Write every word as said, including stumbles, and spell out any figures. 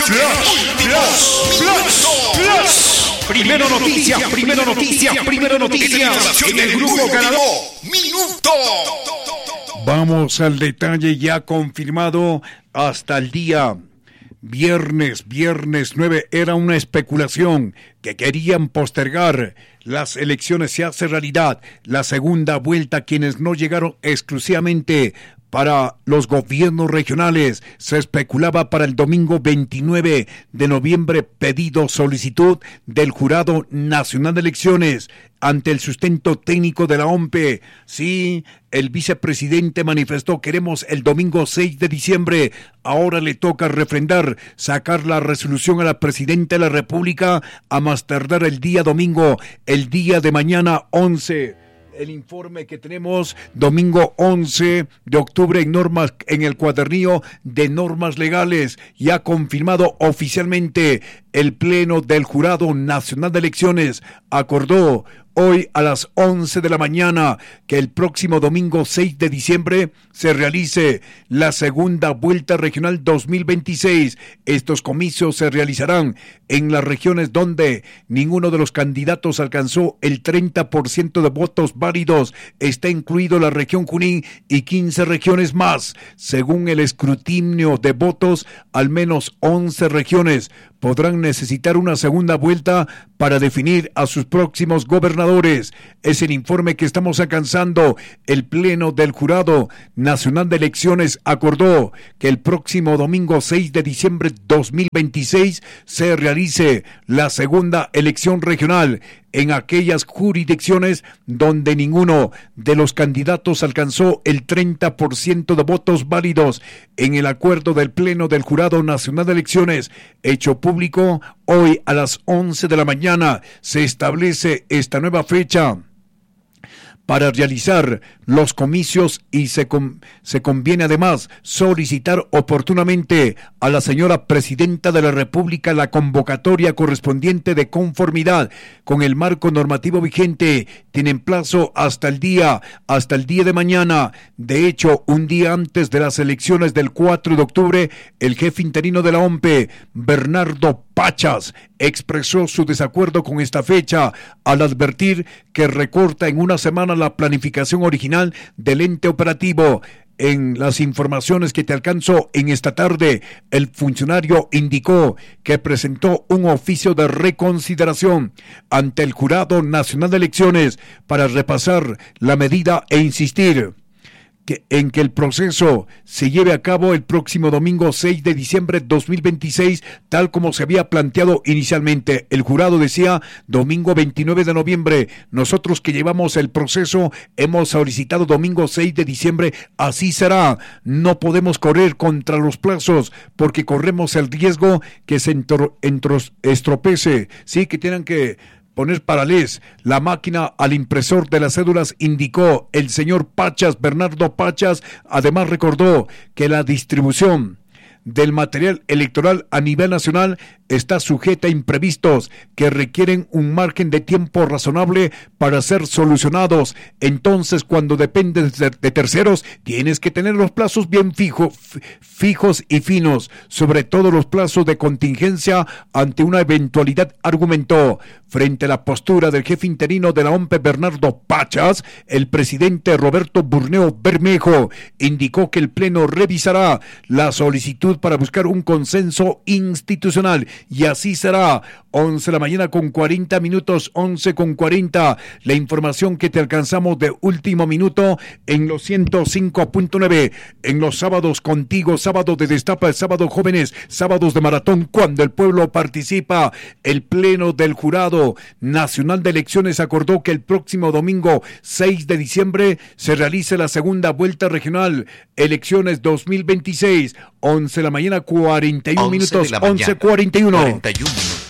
Flash, flash, flash. Primero noticias, primero noticias, primero noticias. En el grupo ganador. Minuto. Vamos al detalle ya confirmado hasta el día viernes, viernes nueve, era una especulación que querían postergar las elecciones, se hace realidad la segunda vuelta, quienes no llegaron exclusivamente para los gobiernos regionales, se especulaba para el domingo veintinueve de noviembre, pedido, solicitud del Jurado Nacional de Elecciones ante el sustento técnico de la O M P E. Sí, el vicepresidente manifestó, queremos el domingo seis de diciembre, ahora le toca refrendar, sacar la resolución a la presidenta de la República a más tardar el día domingo, el día de mañana once. El informe que tenemos, domingo once de octubre en normas, en el cuadernillo de normas legales, ya confirmado oficialmente el Pleno del Jurado Nacional de Elecciones acordó hoy a las once de la mañana que el próximo domingo seis de diciembre se realice la segunda vuelta regional dos mil veintiséis. Estos comicios se realizarán en las regiones donde ninguno de los candidatos alcanzó el treinta por ciento de votos válidos. Está incluido la región Junín y quince regiones más. Según el escrutinio de votos, al menos once regiones podrán necesitar una segunda vuelta para definir a sus próximos gobernadores. Es el informe que estamos alcanzando. El Pleno del Jurado Nacional de Elecciones acordó que el próximo domingo seis de diciembre dos mil veintiséis se realice la segunda elección regional en aquellas jurisdicciones donde ninguno de los candidatos alcanzó el treinta por ciento de votos válidos. En el acuerdo del Pleno del Jurado Nacional de Elecciones, hecho público hoy a las once de la mañana, se establece esta nueva fecha para realizar los comicios y se, con, se conviene además solicitar oportunamente a la señora Presidenta de la República la convocatoria correspondiente de conformidad con el marco normativo vigente. Tienen plazo hasta el día, hasta el día de mañana. De hecho, un día antes de las elecciones del cuatro de octubre, el jefe interino de la O M P E, Bernardo Pachas, expresó su desacuerdo con esta fecha al advertir que recorta en una semana la planificación original del ente operativo. En las informaciones que te alcanzo en esta tarde, el funcionario indicó que presentó un oficio de reconsideración ante el Jurado Nacional de Elecciones para repasar la medida e insistir que, en que el proceso se lleve a cabo el próximo domingo seis de diciembre de dos mil veintiséis, tal como se había planteado inicialmente. El jurado decía domingo veintinueve de noviembre. Nosotros que llevamos el proceso hemos solicitado domingo seis de diciembre. Así será. No podemos correr contra los plazos porque corremos el riesgo que se entro, entros, estropece. Sí, que tienen que poner paralés la máquina al impresor de las cédulas, indicó el señor Pachas, Bernardo Pachas. Además recordó que la distribución del material electoral a nivel nacional está sujeta a imprevistos que requieren un margen de tiempo razonable para ser solucionados. Entonces, cuando dependes de, de terceros, tienes que tener los plazos bien fijo, fijos y finos, sobre todo los plazos de contingencia ante una eventualidad, argumentó. Frente a la postura del jefe interino de la O M P E, Bernardo Pachas, el presidente Roberto Burneo Bermejo indicó que el Pleno revisará la solicitud para buscar un consenso institucional. Y así será. once de la mañana con cuarenta minutos, once con cuarenta. La información que te alcanzamos de último minuto en los ciento cinco punto nueve. En los sábados contigo, sábado de destapa, sábado jóvenes, sábados de maratón, cuando el pueblo participa. El Pleno del Jurado Nacional de Elecciones acordó que el próximo domingo seis de diciembre se realice la segunda vuelta regional, elecciones dos mil veintiséis. once de la mañana, cuarenta y uno minutos, once cuarenta y uno. cuarenta y uno minutos.